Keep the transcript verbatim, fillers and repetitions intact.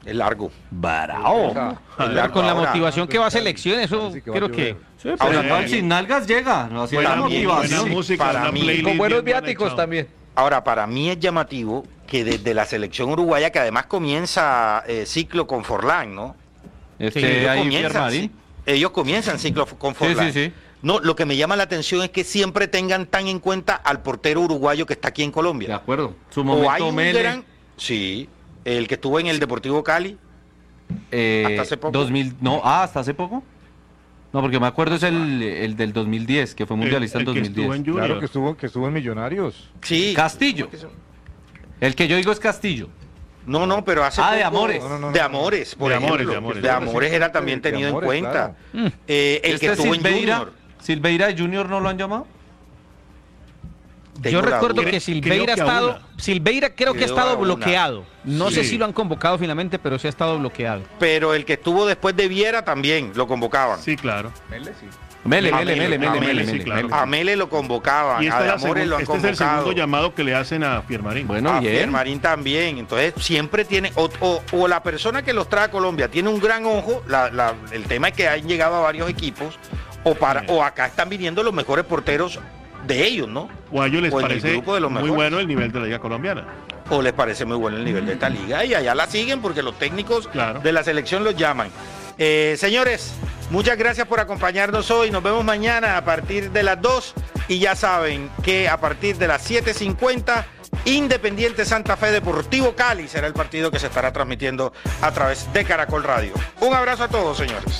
Es largo. Bravo. Con la motivación que va a selección, eso creo que... Sí, pero ahora, sin nalgas llega. No, así es la motivación. Buena música, para una mí. playlist Con buenos bien viáticos echado. también. Ahora, para mí es llamativo que desde la selección uruguaya, que además comienza eh, ciclo con Forlán, ¿no? Este, Sí, ellos, ahí comienzan, Piermarín. sí, ellos comienzan ciclo con Sí, Forlán. sí, sí. No, lo que me llama la atención es que siempre tengan tan en cuenta al portero uruguayo que está aquí en De Colombia. acuerdo. Su O hay momento un Mele. gran... Sí, el que estuvo en el Deportivo Cali. eh, hasta hace poco. dos mil, no, ah, hasta hace poco. No, porque me acuerdo es el, el del dos mil diez, que fue mundialista El- en el que dos mil diez. estuvo en Junior. Claro que estuvo, que estuvo en Millonarios. Sí. Castillo. El que yo digo es Castillo. No, no, pero hace Ah, de poco- Amores. No, no, no, de no. Amores, por De ejemplo. Amores, de Amores. De Amores era también De tenido Amores, en cuenta. claro. Eh, el Este que estuvo en Silveira, Junior. Silveira de Junior no lo han llamado. Tengo Yo la recuerdo duda. que Cre- Silveira ha creo que a estado, una. Silveira creo que ha Quedó estado a una. bloqueado. No sé Sí. si lo han convocado finalmente, pero sí ha estado bloqueado. Pero el que estuvo después de Viera también lo convocaban. Sí, claro. Mele, A Mele, Mele, Mele, a Mele, Mele, Mele, sí, Mele, claro. Mele. A Mele lo convocaban, Y a esta De es la Amores segun- lo han este es el convocado. segundo llamado que le hacen a Piermarín. Bueno, a bien. Piermarín también. Entonces siempre tiene, o, o- o la persona que los trae a Colombia tiene un gran ojo, la- la- el tema es que han llegado a varios equipos, o para, Sí. o acá están viniendo los mejores porteros de ellos, ¿no? O a ellos les o en el parece grupo de los muy mejores. bueno el nivel de la Liga Colombiana. O les parece muy bueno el nivel de esta liga y allá la siguen porque los técnicos Claro. de la selección los llaman. Eh, señores, muchas gracias por acompañarnos hoy. Nos vemos mañana a partir de las dos y ya saben que a partir de las siete cincuenta Independiente Santa Fe Deportivo Cali será el partido que se estará transmitiendo a través de Caracol Radio. Un abrazo a todos, señores.